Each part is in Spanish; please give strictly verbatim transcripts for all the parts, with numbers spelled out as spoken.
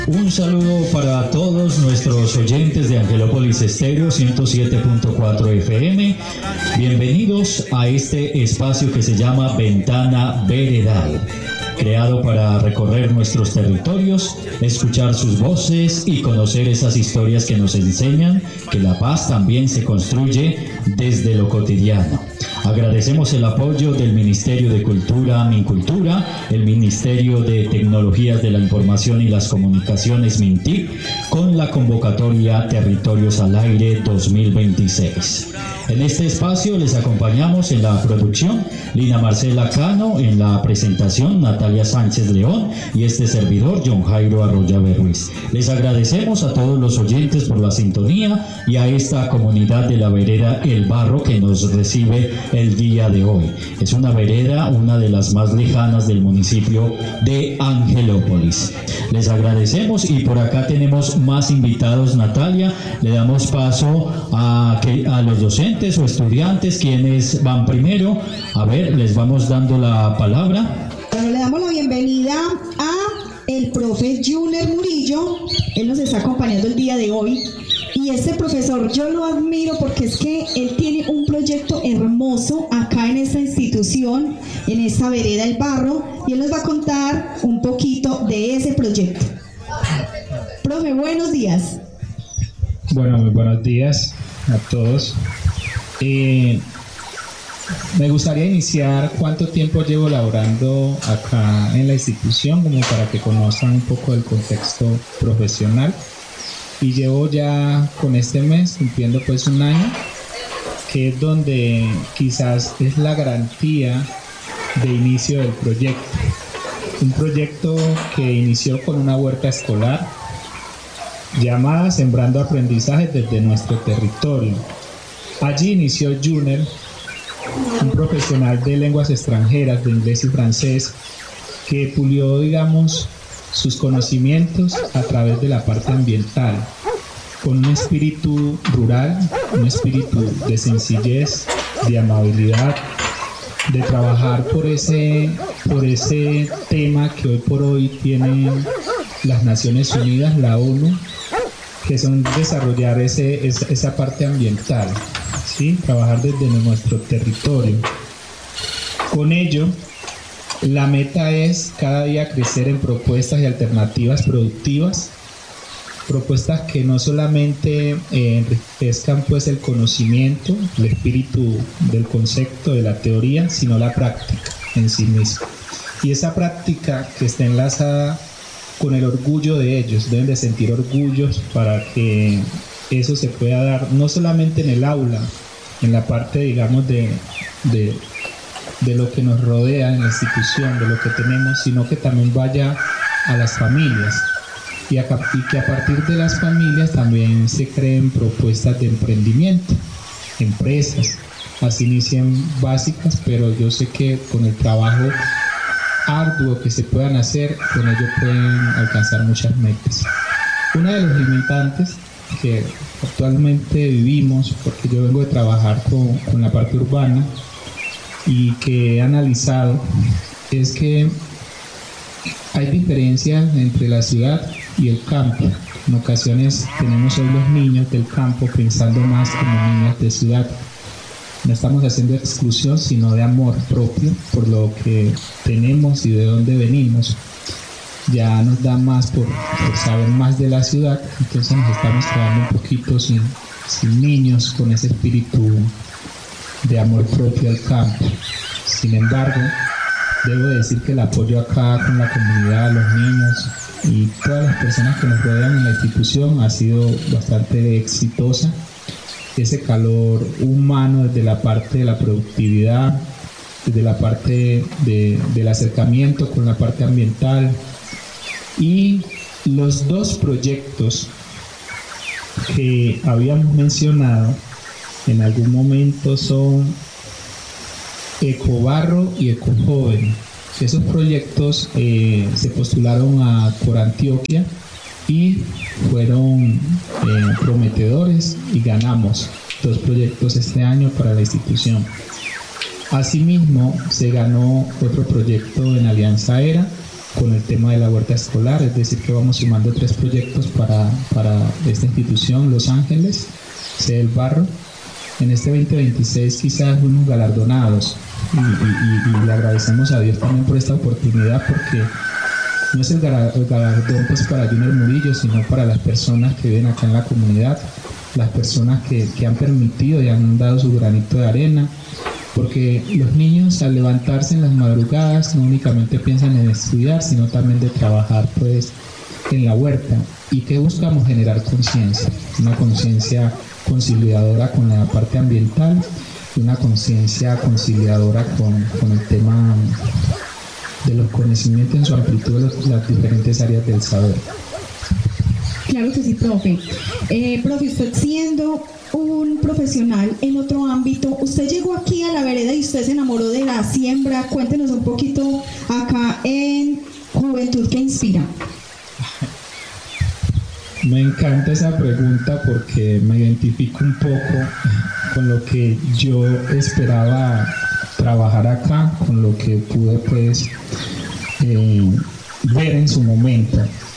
Un saludo para todos nuestros oyentes de Angelópolis Estéreo ciento siete punto cuatro F M. Bienvenidos a este espacio que se llama Ventana Veredal, creado para recorrer nuestros territorios, escuchar sus voces y conocer esas historias que nos enseñan que la paz también se construye desde lo cotidiano. Agradecemos el apoyo del Ministerio de Cultura, Mincultura, el Ministerio de Tecnologías de la Información y las Comunicaciones, MINTIC, con la convocatoria Territorios al Aire dos mil veintiséis. En este espacio les acompañamos en la producción Lina Marcela Cano, en la presentación Natalia Sánchez León y este servidor John Jairo Arroyave Ruiz. Les agradecemos a todos los oyentes por la sintonía y a esta comunidad de la vereda El Barro que nos recibe el día de hoy. Es una vereda, una de las más lejanas del municipio de Angelópolis. Les agradecemos y por acá tenemos más invitados. Natalia, le damos paso a, que, a los docentes o estudiantes, quienes van primero. A ver, les vamos dando la palabra. Bueno, le damos la bienvenida a el profe Juner Murillo. Él nos está acompañando el día de hoy. Y este profesor yo lo admiro porque es que él tiene un proyecto hermoso acá en esta institución, en esta vereda El Barro, y él nos va a contar un poquito de ese proyecto. Profe, buenos días. Bueno, muy buenos días a todos. Eh, me gustaría iniciar cuánto tiempo llevo laborando acá en la institución, como para que conozcan un poco del contexto profesional. Y llevo ya con este mes cumpliendo pues un año, que es donde quizás es la garantía de inicio del proyecto. Un proyecto que inició con una huerta escolar llamada Sembrando Aprendizajes desde nuestro territorio. Allí inició Juner, un profesional de lenguas extranjeras, de inglés y francés, que pulió, digamos, sus conocimientos a través de la parte ambiental, con un espíritu rural, un espíritu de sencillez, de amabilidad, de trabajar por ese, por ese tema que hoy por hoy tienen las Naciones Unidas, la ONU, que son desarrollar ese, esa, esa parte ambiental, ¿sí? Trabajar desde nuestro territorio. Con ello, la meta es cada día crecer en propuestas y alternativas productivas, propuestas que no solamente eh, enriquezcan pues el conocimiento, el espíritu del concepto, de la teoría, sino la práctica en sí misma. Y esa práctica que está enlazada con el orgullo de ellos, deben de sentir orgullos para que eso se pueda dar no solamente en el aula, en la parte digamos de, de de lo que nos rodea en la institución, de lo que tenemos, sino que también vaya a las familias y, a, y que a partir de las familias también se creen propuestas de emprendimiento, empresas, así inician básicas, pero yo sé que con el trabajo arduo que se puedan hacer, con ello pueden alcanzar muchas metas. Una de los limitantes que actualmente vivimos, porque yo vengo de trabajar con, con la parte urbana, y que he analizado, es que hay diferencias entre la ciudad y el campo. En ocasiones tenemos hoy los niños del campo pensando más como niños de ciudad. No estamos haciendo exclusión, sino de amor propio por lo que tenemos y de dónde venimos. Ya nos da más por, por saber más de la ciudad, entonces nos estamos quedando un poquito sin, sin niños con ese espíritu de amor propio al campo. Sin embargo, debo decir que el apoyo acá con la comunidad, los niños y todas las personas que nos rodean en la institución ha sido bastante exitosa. Ese calor humano desde la parte de la productividad, desde la parte de, del acercamiento con la parte ambiental, y los dos proyectos que habíamos mencionado en algún momento son Ecobarro y Ecojoven. Esos proyectos eh, se postularon a, por Antioquia y fueron eh, prometedores y ganamos dos proyectos este año para la institución. Asimismo, se ganó otro proyecto en Alianza Era con el tema de la huerta escolar, es decir, que vamos sumando tres proyectos para, para esta institución, Los Ángeles, Sede del Barro. En este veinte veintiséis quizás fuimos galardonados y, y, y, y le agradecemos a Dios también por esta oportunidad, porque no es el galardón pues para Junior Murillo, sino para las personas que viven acá en la comunidad, las personas que, que han permitido y han dado su granito de arena, porque los niños al levantarse en las madrugadas no únicamente piensan en estudiar, sino también de trabajar pues en la huerta. ¿Y qué buscamos? Generar conciencia, una conciencia conciliadora con la parte ambiental y una conciencia conciliadora con, con el tema de los conocimientos en su amplitud de las diferentes áreas del saber. Claro que sí, profe. Eh, profe, usted siendo un profesional en otro ámbito, usted llegó aquí a la vereda y usted se enamoró de la siembra. Cuéntenos un poquito acá en Juventud que Inspira. Me encanta esa pregunta porque me identifico un poco con lo que yo esperaba trabajar acá, con lo que pude pues eh, ver en su momento.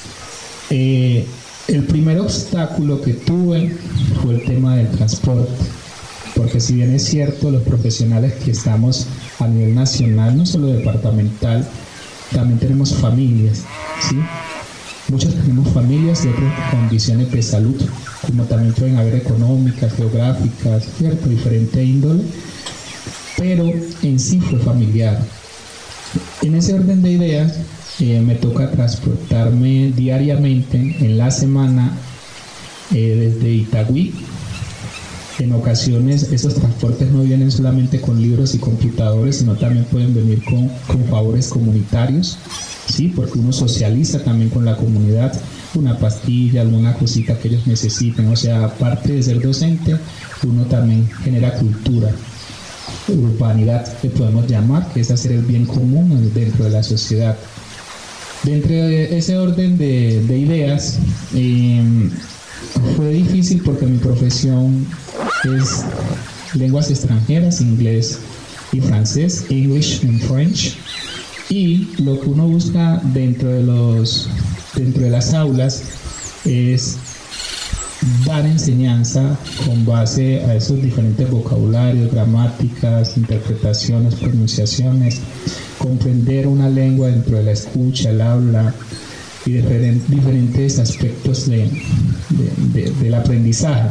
Eh, el primer obstáculo que tuve fue el tema del transporte, porque si bien es cierto, los profesionales que estamos a nivel nacional, no solo departamental, también tenemos familias, ¿sí? Muchos tenemos familias de otras condiciones de salud, como también pueden haber económicas, geográficas, ¿cierto? Diferente índole, pero en sí fue familiar. En ese orden de ideas, eh, me toca transportarme diariamente en la semana eh, desde Itagüí. En ocasiones esos transportes no vienen solamente con libros y computadores, sino también pueden venir con, con favores comunitarios, ¿sí? Porque uno socializa también con la comunidad, una pastilla, alguna cosita que ellos necesiten. O sea, aparte de ser docente, uno también genera cultura, urbanidad, que podemos llamar, que es hacer el bien común dentro de la sociedad. Dentro de ese orden de, de ideas, eh, fue difícil porque mi profesión es lenguas extranjeras, inglés y francés, English and French, y lo que uno busca dentro de los dentro de las aulas es dar enseñanza con base a esos diferentes vocabularios, gramáticas, interpretaciones, pronunciaciones, comprender una lengua dentro de la escucha, el habla y diferentes, diferentes aspectos de, de, de, del aprendizaje.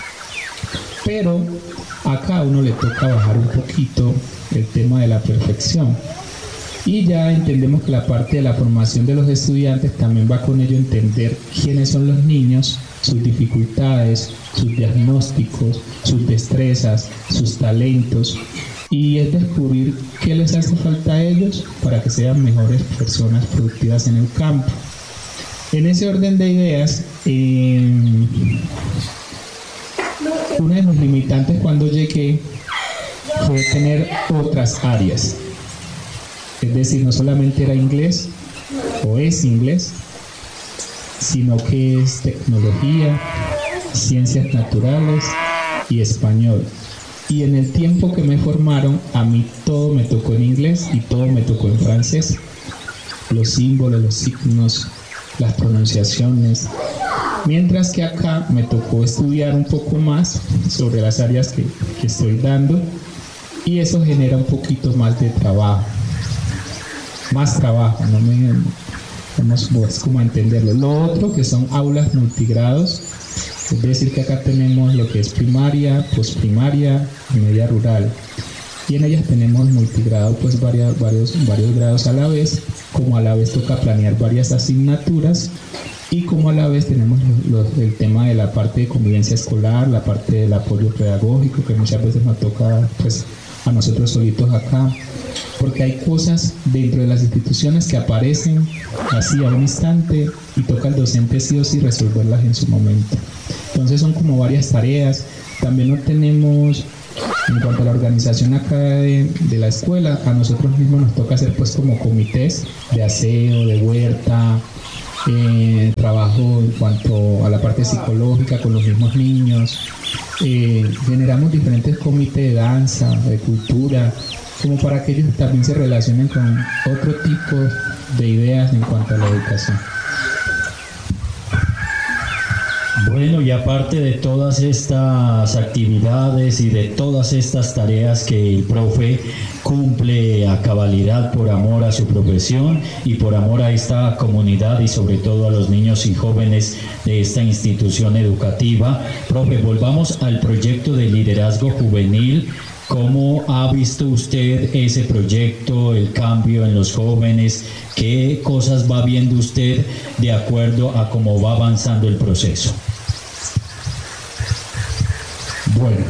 Pero acá a uno le toca bajar un poquito el tema de la perfección. Y ya entendemos que la parte de la formación de los estudiantes también va con ello entender quiénes son los niños, sus dificultades, sus diagnósticos, sus destrezas, sus talentos, y es descubrir qué les hace falta a ellos para que sean mejores personas productivas en el campo. En ese orden de ideas, eh, uno de los limitantes cuando llegué fue tener otras áreas. Es decir, no solamente era inglés o es inglés, sino que es tecnología, ciencias naturales y español. Y en el tiempo que me formaron, a mí todo me tocó en inglés y todo me tocó en francés. Los símbolos, los signos, las pronunciaciones. Mientras que acá me tocó estudiar un poco más sobre las áreas que, que estoy dando, y eso genera un poquito más de trabajo. Más trabajo, no me vamos pues, como a entenderlo. Lo otro que son aulas multigrados, es decir que acá tenemos lo que es primaria, posprimaria y media rural, y en ellas tenemos multigrado pues varias, varios, varios grados a la vez, como a la vez toca planear varias asignaturas, y como a la vez tenemos lo, lo, el tema de la parte de convivencia escolar, la parte del apoyo pedagógico, que muchas veces nos toca pues a nosotros solitos acá, porque hay cosas dentro de las instituciones que aparecen así a un instante y toca al docente sí o sí resolverlas en su momento. Entonces son como varias tareas. También no tenemos, en cuanto a la organización acá de, de la escuela, a nosotros mismos nos toca hacer pues como comités de aseo, de huerta, eh, trabajo en cuanto a la parte psicológica con los mismos niños. Eh, generamos diferentes comités de danza, de cultura, como para que ellos también se relacionen con otro tipo de ideas en cuanto a la educación. Bueno, y aparte de todas estas actividades y de todas estas tareas que el profe cumple a cabalidad por amor a su profesión y por amor a esta comunidad y sobre todo a los niños y jóvenes de esta institución educativa, profe, volvamos al proyecto de liderazgo juvenil. ¿Cómo ha visto usted ese proyecto, el cambio en los jóvenes? ¿Qué cosas va viendo usted de acuerdo a cómo va avanzando el proceso? Bueno,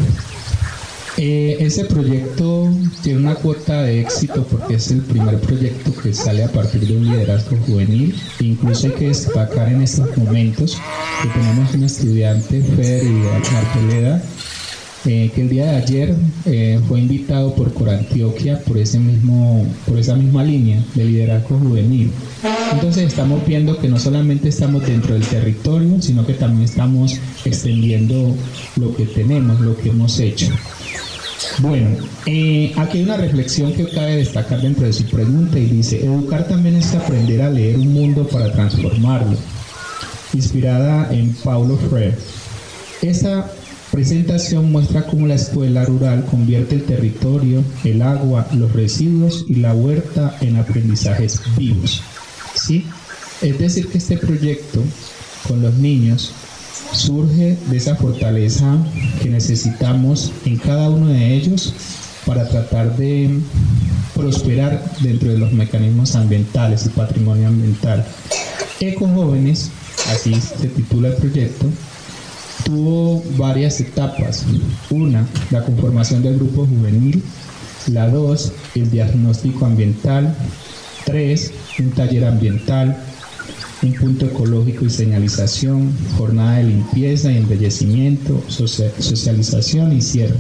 eh, ese proyecto tiene una cuota de éxito porque es el primer proyecto que sale a partir de un liderazgo juvenil. Incluso hay que destacar en estos momentos que tenemos un estudiante, Federico Arboleda, Eh, que el día de ayer eh, fue invitado por Corantioquia por ese mismo, por esa misma línea de liderazgo juvenil. Entonces estamos viendo que no solamente estamos dentro del territorio, sino que también estamos extendiendo lo que tenemos, lo que hemos hecho. Bueno, eh, aquí hay una reflexión que cabe destacar dentro de su pregunta y dice: educar también es aprender a leer un mundo para transformarlo. Inspirada en Paulo Freire. Esa presentación muestra cómo la escuela rural convierte el territorio, el agua, los residuos y la huerta en aprendizajes vivos. ¿Sí? Es decir, que este proyecto con los niños surge de esa fortaleza que necesitamos en cada uno de ellos para tratar de prosperar dentro de los mecanismos ambientales y patrimonio ambiental. Ecojóvenes, así se titula el proyecto, tuvo varias etapas. Una, la conformación del grupo juvenil. La dos, el diagnóstico ambiental. Tres, un taller ambiental. Un punto ecológico y señalización. Jornada de limpieza y embellecimiento. Socialización y cierre.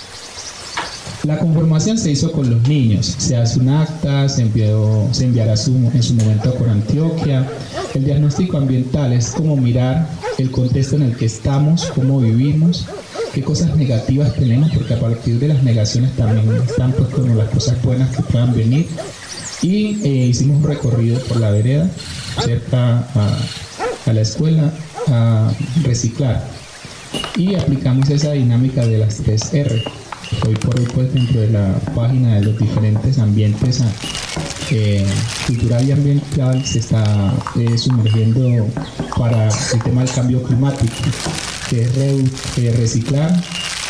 La conformación se hizo con los niños. Se hace un acta, se, envió, se enviará su, en su momento a Corantioquia. El diagnóstico ambiental es como mirar el contexto en el que estamos, cómo vivimos, qué cosas negativas tenemos, porque a partir de las negaciones también están pues como las cosas buenas que puedan venir. Y eh, hicimos un recorrido por la vereda, cerca a, a la escuela, a reciclar. Y aplicamos esa dinámica de las tres R. Hoy por hoy, pues, dentro de la página de los diferentes ambientes eh, cultural y ambiental se está eh, sumergiendo para el tema del cambio climático, que es re, eh, reciclar,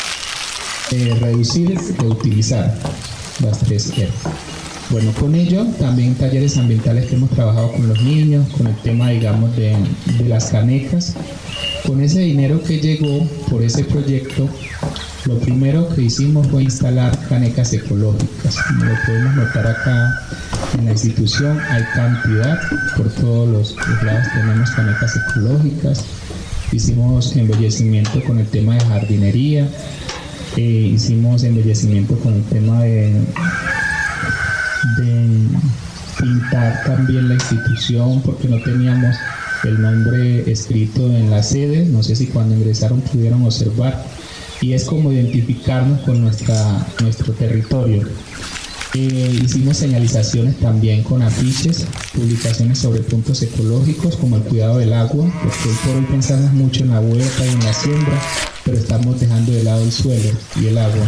eh, reducir, reutilizar, las tres R. Bueno, con ello también talleres ambientales que hemos trabajado con los niños, con el tema, digamos, de, de las canecas. Con ese dinero que llegó por ese proyecto, lo primero que hicimos fue instalar canecas ecológicas. Como lo podemos notar acá en la institución, hay cantidad, por todos los, los lados tenemos canecas ecológicas. Hicimos embellecimiento con el tema de jardinería, eh, hicimos embellecimiento con el tema de, de pintar también la institución, porque no teníamos el nombre escrito en la sede. No sé si cuando ingresaron pudieron observar, y es como identificarnos con nuestra, nuestro territorio. Eh, hicimos señalizaciones también con afiches, publicaciones sobre puntos ecológicos como el cuidado del agua, porque hoy por hoy pensamos mucho en la huerta y en la siembra, pero estamos dejando de lado el suelo y el agua.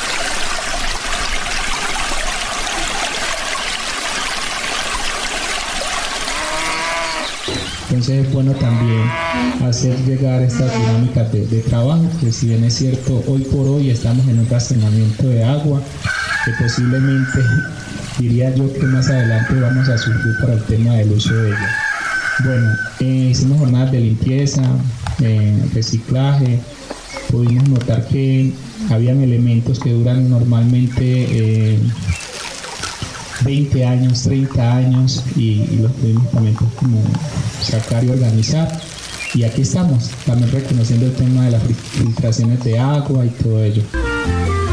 Entonces es bueno también hacer llegar estas dinámicas de, de trabajo, que si bien es cierto, hoy por hoy estamos en un racionamiento de agua, que posiblemente, diría yo, que más adelante vamos a sufrir para el tema del uso de ella. Bueno, eh, hicimos jornadas de limpieza, eh, reciclaje. Pudimos notar que habían elementos que duran normalmente eh, veinte años, treinta años, y, y los pudimos también pues, como sacar y organizar. Y aquí estamos, también reconociendo el tema de las filtraciones de agua y todo ello.